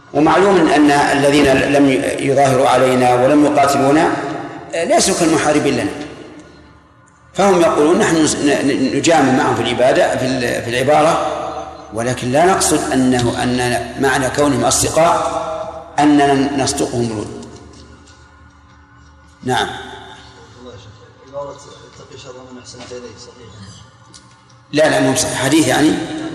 ومعلوم أن الذين لم يظاهروا علينا ولم يقاتلونا ليسوا كالمحاربين لنا، فهم يقولون نحن نجامل معهم في العبادة في العبارة، ولكن لا نقصد أن معنى كونهم أصدقاء أننا نصدقهم الود. نعم. عبارة اتقي شر من أحسنت إليه صحيح؟ لا مو صحيح، حديث يعني.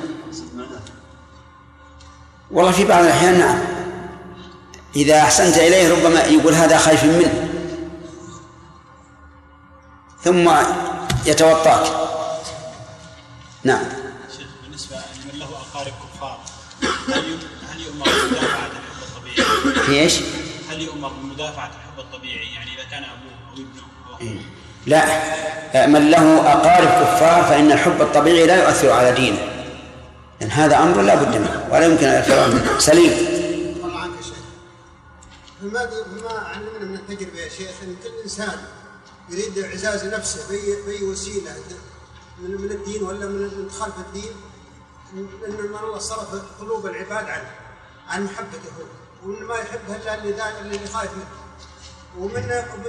والله في بعض الأحيان نعم، إذا أحسنت إليه ربما يقول هذا خايف منه ثم يتوطاك. نعم. شيخ بالنسبة لمن له أقارب كفار هل يؤمر بمدافعة الحب الطبيعي؟ في إيش؟ هل يؤمر بمدافعة الحب الطبيعي يعني إذا كان أبوه أو ابنه أو أخوه؟ لا، من له أقارب كفار فإن الحب الطبيعي لا يؤثر على دينه، لأن هذا أمر لا بد منه ولا يمكن الفرار منه. سليم. الله عنك يا شيخ، ما علمنا من التجربة يا شيخ أن كل إنسان يريد إعزاز نفسه بأي وسيلة من الدين ولا من خلف الدين، أن الله صرف قلوب العباد عن محبته، وأن ما يحبها إلا اللي خايف منه، ومن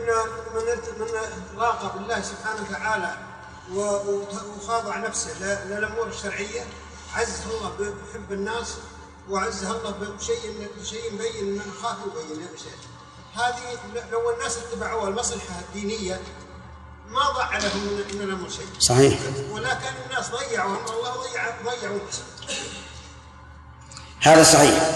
راقب الله سبحانه وتعالى وخاضع نفسه للأمور الشرعية، عزه الله بحب الناس وعزه الله بشيء مبين من خاف وبين يا شيخ. هذه لو الناس اتبعوا المصلحة الدينية ما ضاع لهم من الأمر شيء. صحيح. ولكن الناس ضيعوا هذا صحيح.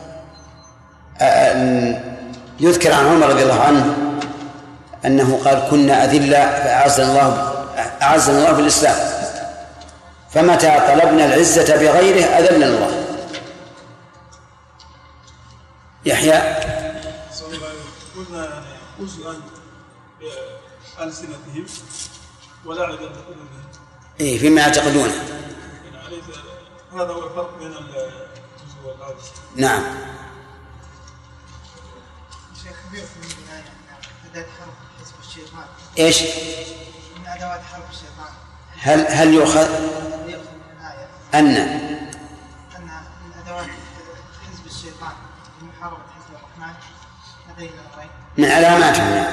يذكر عن عمر رضي الله عنه أنه قال كنا أذلة فأعزنا الله بالإسلام، فمتى طلبنا العزة بغيره أذلنا الله. يحيى. قلنا سؤال بألسنتهم ولا يعتقدون به. فيما يعتقدونه. هذا هو الفرق بين الجزء والعجز. نعم. شيخ خبير في البداية أداة حرب حزب الشيطان. إيش؟ من أدوات حرب الشيطان. هل يؤخذ من الآية أن من أدوات حزب الشيطان لمحاربة حزب الرحمن هذين الأمرين من علاماتهم،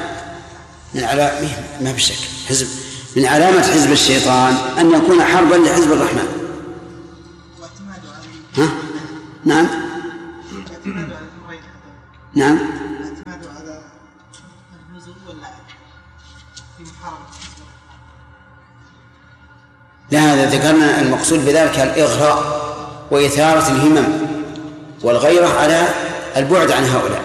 ما في شك من علامة حزب الشيطان أن يكون حربا لحزب الرحمن. واعتماده على نعم. واعتماده على الأمرين. نعم. واعتماده على النزول واللعب في محاربة حزب الرحمن. لا، هذا ذكرنا المقصود بذلك الإغراء وإثارة الهمم والغيرة على البعد عن هؤلاء.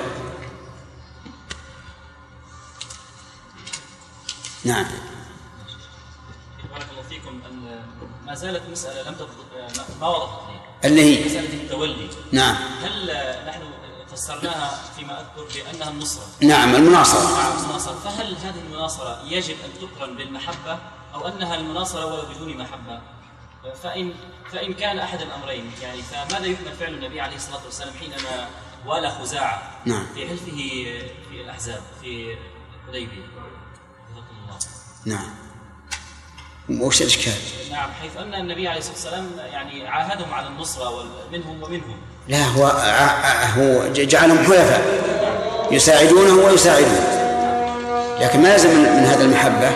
نعم. بارك الله فيكم أن ما زالت مسألة لم ما وضحت لي، اللي هي مسألة التولي. نعم. هل نحن فسرناها فيما أذكر بأنها النصرة؟ نعم، المناصرة. فهل هذه المناصرة يجب أن تقرن بالمحبة أو أنها المناصرة ولو بدون محبة؟ فإن كان أحد الأمرين يعني فماذا يحمل فعل النبي عليه الصلاة والسلام حينما والى خزاعة نعم. في حلفه في الأحزاب في حديبية؟ نعم. وش الإشكال؟ نعم، حيث أن النبي عليه الصلاة والسلام يعني عاهدهم على النصرة منهم ومنهم. لا، هو جعلهم حلفاء يساعدونه ويساعدونه، لكن ما لازم من هذا المحبة،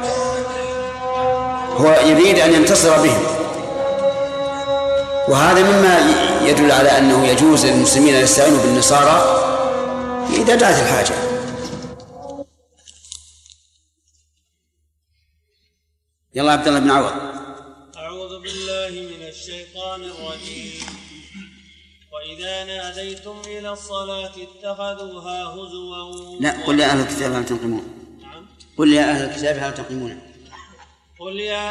هو يريد أن ينتصر بهم، وهذا مما يدل على أنه يجوز للمسلمين أن يستعينوا بالنصارى إذا دعت الحاجة. يلا عبد الله بن عوض. أعوذ بالله من الشيطان الرجيم. وإذا ناديتم إلى الصلاة اتخذوها هزوا. لا، قل يا أهل الكتاب هل تنقمون. نعم. قل يا أهل الكتاب هل تنقمون. قل يا